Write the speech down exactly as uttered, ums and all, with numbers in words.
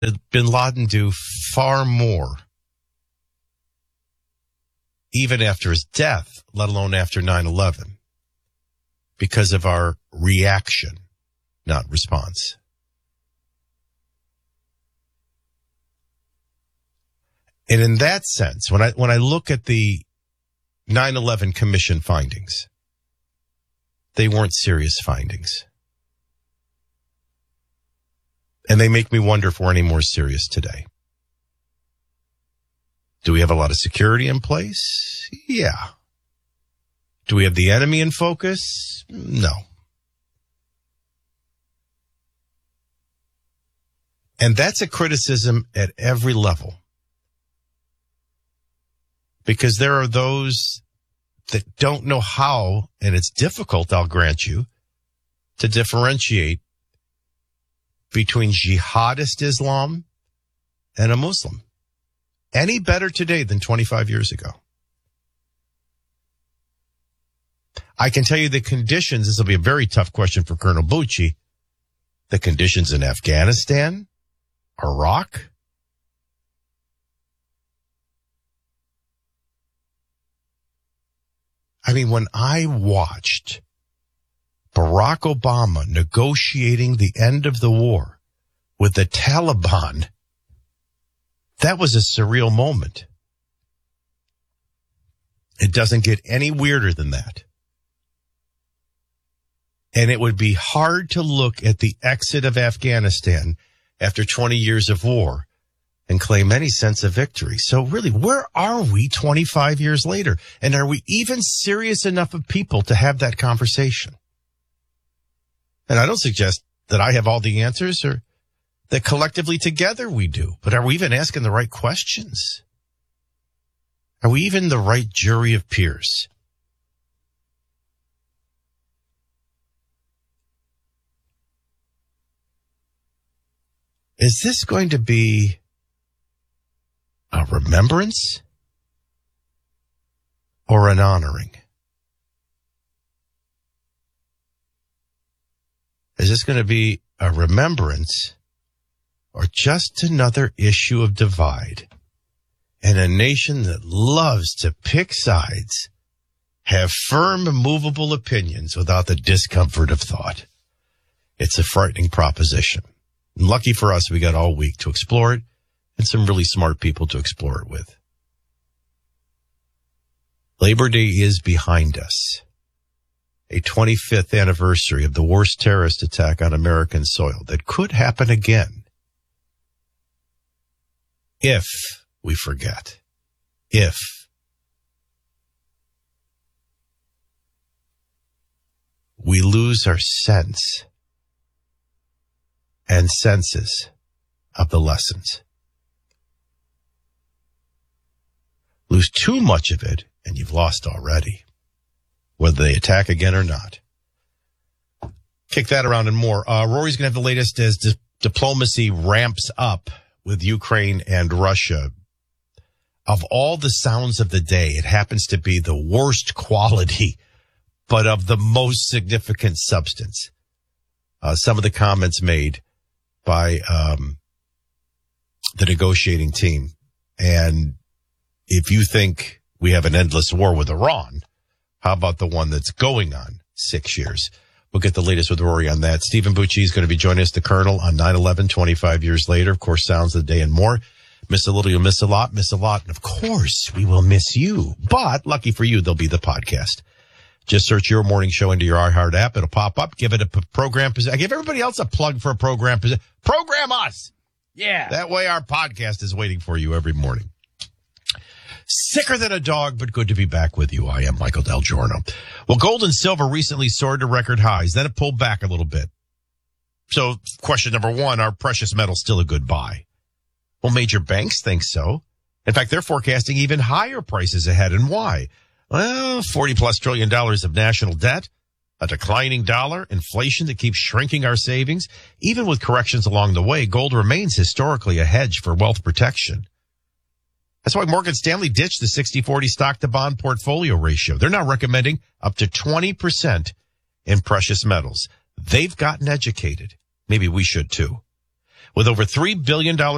Did bin Laden do far more, even after his death, let alone after nine eleven, because of our reaction, not response. And in that sense, when I when I look at the nine eleven Commission findings, they weren't serious findings. And they make me wonder if we're any more serious today. Do we have a lot of security in place? Yeah. Do we have the enemy in focus? No. And that's a criticism at every level. Because there are those that don't know how, and it's difficult, I'll grant you, to differentiate between jihadist Islam and a Muslim. Any better today than twenty-five years ago? I can tell you the conditions, this will be a very tough question for Colonel Bucci, the conditions in Afghanistan, Iraq, I mean, when I watched Barack Obama negotiating the end of the war with the Taliban, that was a surreal moment. It doesn't get any weirder than that. And it would be hard to look at the exit of Afghanistan after twenty years of war and claim any sense of victory. So really, where are we twenty-five years later? And are we even serious enough of people to have that conversation? And I don't suggest that I have all the answers or that collectively together we do, but are we even asking the right questions? Are we even the right jury of peers? Is this going to be a remembrance or an honoring? Is this going to be a remembrance or just another issue of divide? And a nation that loves to pick sides, have firm, immovable opinions without the discomfort of thought. It's a frightening proposition. And lucky for us, we got all week to explore it and some really smart people to explore it with. Labor Day is behind us. A twenty-fifth anniversary of the worst terrorist attack on American soil that could happen again if we forget. If. We lose our sense and senses of the lessons. Lose too much of it, and you've lost already, whether they attack again or not. Kick that around and more. Uh, Rory's going to have the latest as di- diplomacy ramps up with Ukraine and Russia. Of all the sounds of the day, it happens to be the worst quality, but of the most significant substance. Uh, some of the comments made by um, the negotiating team. And if you think we have an endless war with Iran, how about the one that's going on six years? We'll get the latest with Rory on that. Stephen Bucci is going to be joining us, the Colonel, on nine eleven, twenty-five years later. Of course, sounds of the day and more. Miss a little, you'll miss a lot, miss a lot. And of course, we will miss you. But lucky for you, there'll be the podcast. Just search Your Morning Show into your iHeart app. It'll pop up. Give it a p- program position. I give everybody else a plug for a program position. Program us. Yeah. That way our podcast is waiting for you every morning. Sicker than a dog, but good to be back with you. I am Michael Del Giorno. Well, gold and silver recently soared to record highs. Then it pulled back a little bit. So question number one, are precious metals still a good buy? Well, major banks think so. In fact, they're forecasting even higher prices ahead. And why? Well, forty plus trillion dollars of national debt, a declining dollar, inflation that keeps shrinking our savings. Even with corrections along the way, gold remains historically a hedge for wealth protection. That's why Morgan Stanley ditched the sixty forty stock to bond portfolio ratio. They're now recommending up to twenty percent in precious metals. They've gotten educated. Maybe we should too. With over three billion dollars